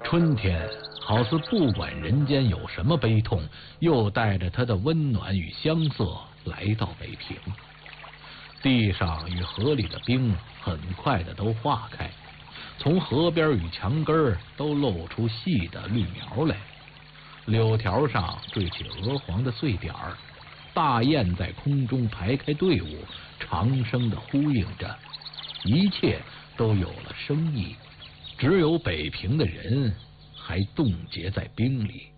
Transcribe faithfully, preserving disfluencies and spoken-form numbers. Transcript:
春天好似不管人间有什么悲痛，又带着它的温暖与香色来到北平。地上与河里的冰很快的都化开，从河边与墙根都露出细的绿苗来。柳条上缀起鹅黄的碎点儿，大雁在空中排开队伍，长声的呼应着，一切都有了生意，只有北平的人还冻结在冰里。